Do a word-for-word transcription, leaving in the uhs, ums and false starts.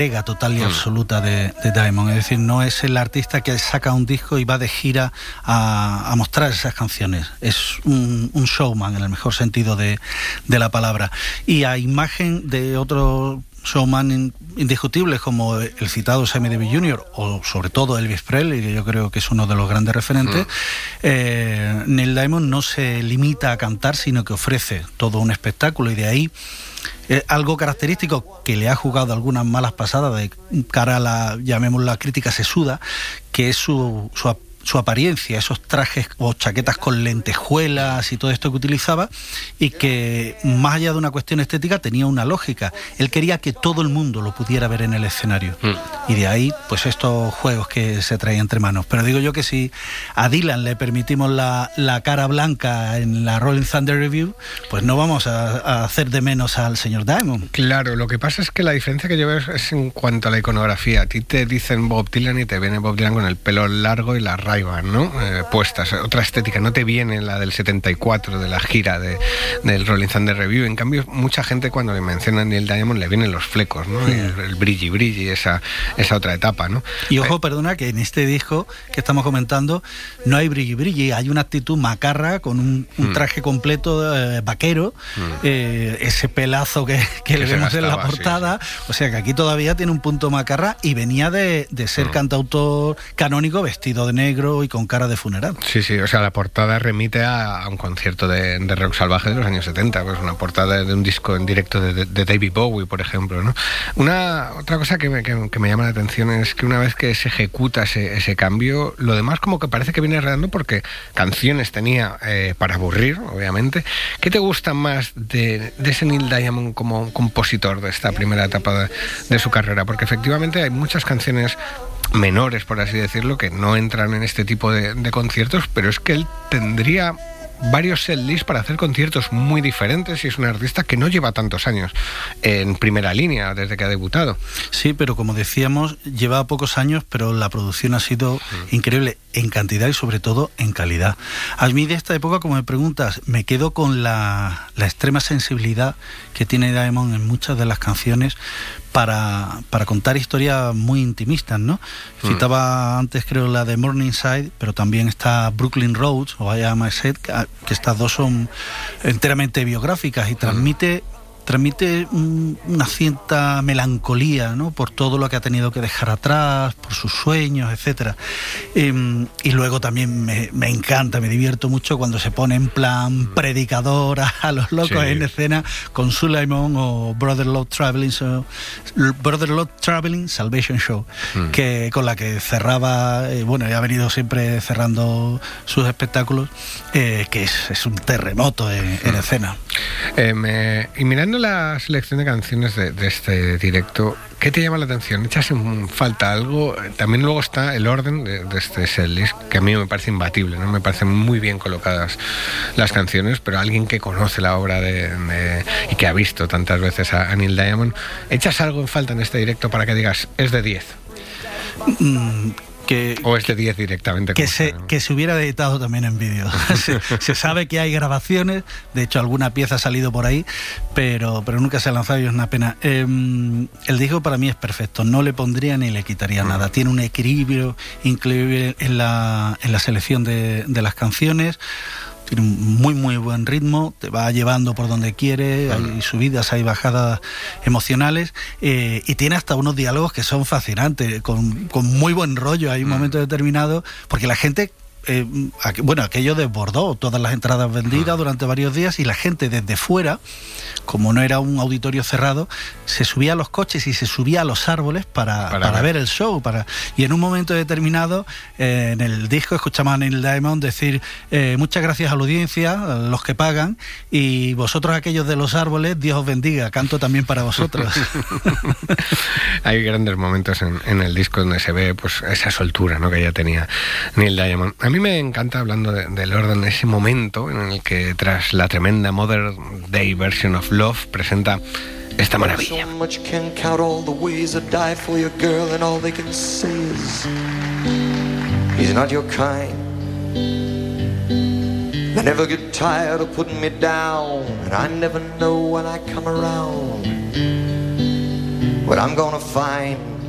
entrega total y absoluta de, de Diamond. Es decir, no es el artista que saca un disco y va de gira a, a mostrar esas canciones. Es un, un showman en el mejor sentido de, de la palabra. Y a imagen de otro showman indiscutibles como el citado Sammy Davis junior o sobre todo Elvis Presley, que yo creo que es uno de los grandes referentes, mm. eh, Neil Diamond no se limita a cantar, sino que ofrece todo un espectáculo, y de ahí eh, algo característico que le ha jugado algunas malas pasadas de cara a la, llamémosla, crítica sesuda, que es su, su su apariencia, esos trajes o chaquetas con lentejuelas y todo esto que utilizaba, y que más allá de una cuestión estética tenía una lógica. Él quería que todo el mundo lo pudiera ver en el escenario, mm. y de ahí pues estos juegos que se traían entre manos. Pero digo yo que si a Dylan le permitimos la, la cara blanca en la Rolling Thunder Review, pues no vamos a, a hacer de menos al señor Diamond. Claro, lo que pasa es que la diferencia que yo veo es en cuanto a la iconografía. A ti te dicen Bob Dylan y te viene Bob Dylan con el pelo largo y la Ray-Ban, ¿no? Eh, puestas, otra estética, no te viene la del setenta y cuatro de la gira de, del Rolling Thunder Review. En cambio, mucha gente cuando le mencionan Neil Diamond le vienen los flecos, ¿no? Mm. El, el brilli brilli, esa, esa otra etapa, ¿no? Y ojo, eh, perdona, que en este disco que estamos comentando no hay brilli brilli, hay una actitud macarra con un, un traje completo eh, vaquero, mm. eh, ese pelazo que, que, que le vemos gastaba, en la portada, sí, sí. O sea que aquí todavía tiene un punto macarra, y venía de, de ser mm. cantautor canónico vestido de negro y con cara de funeral. Sí, sí, o sea, la portada remite a, a un concierto de, de rock salvaje de los años setenta, pues una portada de un disco en directo de, de, de David Bowie, por ejemplo, ¿no? Una otra cosa que me, que, que me llama la atención es que una vez que se ejecuta ese, ese cambio, lo demás como que parece que viene redando, porque canciones tenía eh, para aburrir, obviamente. ¿Qué te gusta más de, de ese Neil Diamond como compositor de esta primera etapa de, de su carrera? Porque efectivamente hay muchas canciones menores, por así decirlo, que no entran en este tipo de, de conciertos, pero es que él tendría varios setlists para hacer conciertos muy diferentes, y es un artista que no lleva tantos años en primera línea desde que ha debutado. Sí, pero como decíamos, lleva pocos años, pero la producción ha sido mm. increíble en cantidad y sobre todo en calidad. A mí de esta época, como me preguntas, me quedo con la, la extrema sensibilidad que tiene Diamond en muchas de las canciones para, para contar historias muy intimistas, ¿no? Mm. Citaba antes, creo, la de Morningside, pero también está Brooklyn Road o I Am I Said, que estas dos son enteramente biográficas, y transmite transmite un, una cierta melancolía, ¿no? Por todo lo que ha tenido que dejar atrás, por sus sueños, etcétera. Eh, y luego también me, me encanta, me divierto mucho cuando se pone en plan predicador a, a los locos, sí, en escena con Suleiman o Brother Love Traveling, so, Brother Love Traveling Salvation Show, mm. que con la que cerraba, eh, bueno, y ha venido siempre cerrando sus espectáculos, eh, que es, es un terremoto en, mm. en escena. Eh, me, y mirando la selección de canciones de, de este directo, ¿qué te llama la atención? ¿Echas en falta algo? También luego está el orden de, de este setlist, que a mí me parece imbatible, ¿no? Me parecen muy bien colocadas las canciones, pero alguien que conoce la obra de, de, y que ha visto tantas veces a, a Neil Diamond, ¿echas algo en falta en este directo para que digas, es de diez? Mm. Que, o es de diez directamente. Que se, que se hubiera editado también en vídeo. se, se sabe que hay grabaciones, de hecho alguna pieza ha salido por ahí, pero, pero nunca se ha lanzado y es una pena. Eh, el disco para mí es perfecto, no le pondría ni le quitaría mm. nada. Tiene un equilibrio increíble en la, en la selección de, de las canciones. Tiene un muy muy buen ritmo, te va llevando por donde quiere, hay subidas, hay bajadas emocionales, eh, y tiene hasta unos diálogos que son fascinantes, con, con muy buen rollo. Hay un momento determinado, porque la gente... Eh, bueno, aquello desbordó, todas las entradas vendidas durante varios días, y la gente desde fuera, como no era un auditorio cerrado, se subía a los coches y se subía a los árboles para, para, para ver. ver el show, para y en un momento determinado eh, en el disco escuchamos a Neil Diamond decir eh, muchas gracias a la audiencia, a los que pagan, y vosotros aquellos de los árboles, Dios os bendiga, canto también para vosotros. Hay grandes momentos en, en el disco donde se ve pues esa soltura, ¿no?, que ya tenía Neil Diamond. A mí me encanta, hablando de, del orden, ese momento en el que, tras la tremenda Mother's Day version of Love, presenta esta maravilla. They never get tired of putting me down, and I never know when I come around But I'm gonna find